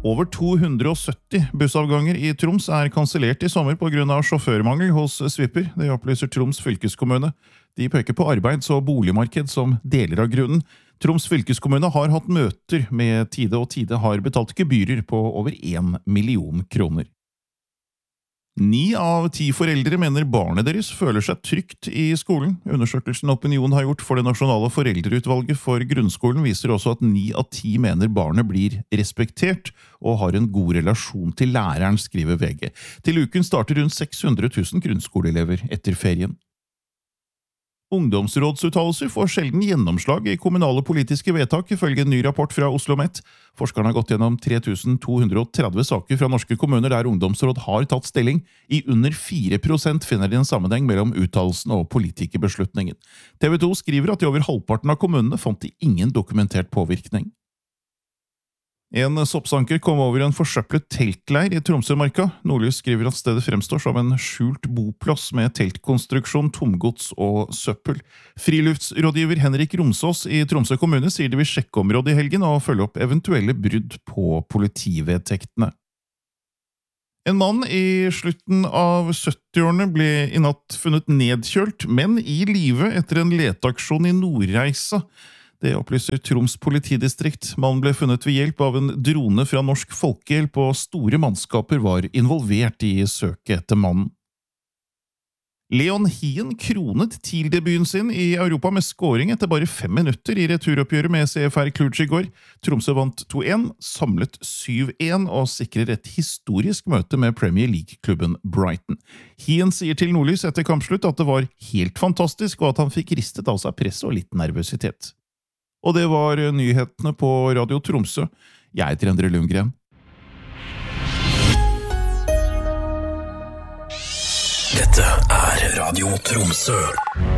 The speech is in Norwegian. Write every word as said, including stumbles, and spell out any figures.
Over to hundre og sytti bussavganger i Troms er kansellert i sommer på grunn av sjåførmangel hos Svipper. Det opplyser Troms fylkeskommune. De peker på arbeids- og boligmarked som deler av grunnen. Troms fylkeskommune har hatt møter med Tide, og Tide har betalt gebyrer på over en million kroner. Ni av ti foreldre mener barnet deres føler seg trygt i skolen. Undersøkelsen Opinion har gjort for det nasjonale foreldreutvalget for grunnskolen viser også at ni av ti mener barnet blir respektert og har en god relasjon til læreren, skriver V G. Til uken starter rundt seks hundre tusen grunnskoleelever etter ferien. Ungdomsrådsuttalelser får sjelden gjennomslag i kommunale politiske vedtak, ifølge en ny rapport fra OsloMet. Forskerne har gått gjennom tre tusen to hundre og tretti saker fra norske kommuner der ungdomsråd har tatt stilling. I under fire prosent finner de en sammenheng mellom uttalelsen og politikerbeslutningen. T V to skriver at i over halvparten av kommunene fant de ingen dokumentert påvirkning. En soppsanker kom over en forsøplet teltleir i Tromsømarka. Nordlys skriver at stedet fremstår som en skjult boplass med teltkonstruksjon, tomgods og søppel. Friluftsrådgiver Henrik Romsås i Tromsø kommune sier de vil sjekke området i helgen og følge opp eventuelle brudd på politivedtektene. En mann i slutten av syttiårene ble i natt funnet nedkjølt, men i live etter en leteaksjon i Nordreisa. Det opplyser Troms politidistrikt. Mannen ble funnet ved hjelp av en drone fra Norsk Folkehjelp, og store mannskaper var involvert i søket etter mannen. Leon Hien kronet TIL-debuten sin i Europa med scoring etter bare fem minutter i returoppgjøret med C F R Cluj i går. Tromsø vant to en, samlet syv en og sikrer et historisk møte med Premier League-klubben Brighton. Hien sier til Nordlys etter kampslutt at det var helt fantastisk, og at han fikk ristet av seg press og litt nervøsitet. Og det var nyhetene på Radio Tromsø. Jeg heter Endre Lundgren. Dette er Radio Tromsø.